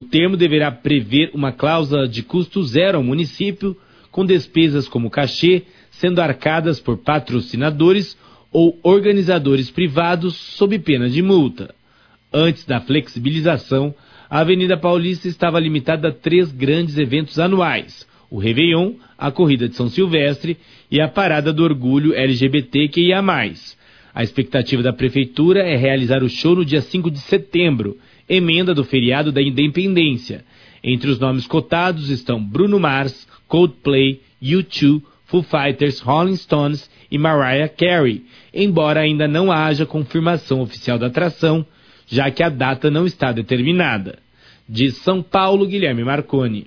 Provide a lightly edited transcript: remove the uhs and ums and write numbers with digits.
O termo deverá prever uma cláusula de custo zero ao município, com despesas como cachê sendo arcadas por patrocinadores ou organizadores privados sob pena de multa. Antes da flexibilização, a Avenida Paulista estava limitada a 3 grandes eventos anuais: o Réveillon, a Corrida de São Silvestre e a Parada do Orgulho LGBTQIA+. A expectativa da Prefeitura é realizar o show no dia 5 de setembro, emenda do feriado da Independência. Entre os nomes cotados estão Bruno Mars, Coldplay, U2, Foo Fighters, Rolling Stones e Mariah Carey, embora ainda não haja confirmação oficial da atração, já que a data não está determinada. De São Paulo, Guilherme Marconi.